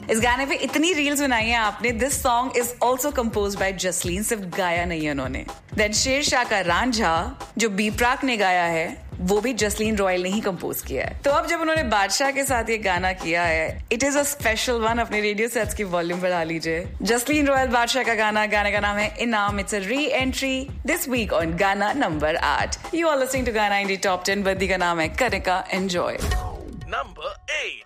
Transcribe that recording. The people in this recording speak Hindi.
इस गाने पे इतनी रील्स बनाई है आपने. This song is also compose bye Jasleen, सिर्फ गाया नहीं है उन्होंने. देन शेरशाह का रांझा जो बी प्राक ने गाया है, वो भी जसलीन रॉयल ने ही कंपोज किया है. तो अब जब उन्होंने बादशाह के साथ ये गाना किया है, it is a special one. अपने रेडियो सेट्स की वॉल्यूम बढ़ा लीजिए. जसलीन रॉयल, बादशाह का गाना. गाने का नाम है इनाम. It's a re entry this week on गाना number 8. You are listening to गाना इंडी टॉप 10. बद्दी का नाम है कनिका. एंजॉय. नंबर 8.